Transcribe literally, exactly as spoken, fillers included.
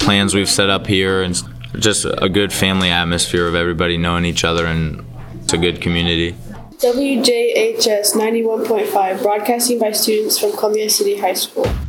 plans we've set up here, and just a good family atmosphere of everybody knowing each other, and it's a good community. W J H S ninety-one point five, broadcasting by students from Columbia City High School.